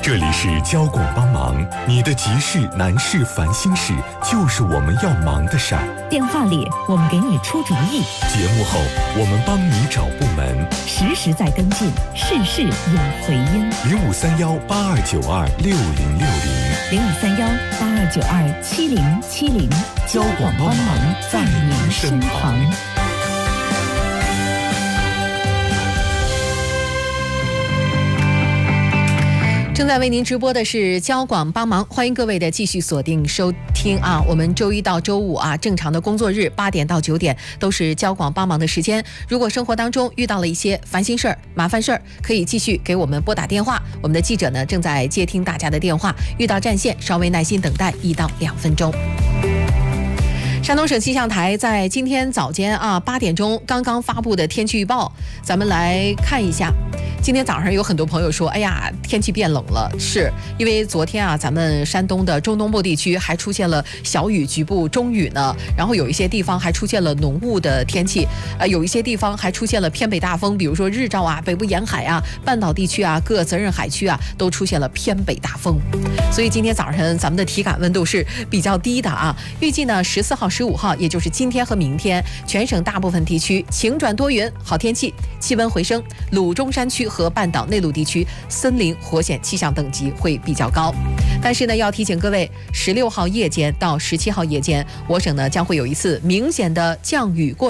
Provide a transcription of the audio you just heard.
这里是交广帮忙，你的急事难事烦心事就是我们要忙的事儿。 电话里我们给你出主意， 节目后我们帮你找部门， 实时在跟进，事事有回音。 0531829060，0531827070， 交广帮忙在您身旁。 正在为您直播的是交广帮忙，欢迎各位的继续锁定收听啊！我们周一到周五啊，正常的工作日8点到9点都是交广帮忙的时间。如果生活当中遇到了一些烦心事儿、麻烦事儿，可以继续给我们拨打电话。我们的记者呢正在接听大家的电话，遇到占线稍微耐心等待1到2分钟。山东省气象台在今天早间8点钟刚刚发布的天气预报，咱们来看一下。今天早上有很多朋友说，哎呀，天气变冷了，是因为昨天咱们山东的中东部地区还出现了小雨，局部中雨呢，然后有一些地方还出现了浓雾的天气，有一些地方还出现了偏北大风，比如说日照北部沿海半岛地区各责任海区都出现了偏北大风，所以今天早上咱们的体感温度是比较低的预计呢14号、15号，也就是今天和明天，全省大部分地区晴转多云，好天气，气温回升，鲁中山区和半岛内陆地区森林火险气象等级会比较高。但是呢，要提醒各位，16号夜间到17号夜间，我省呢将会有一次明显的降雨过程。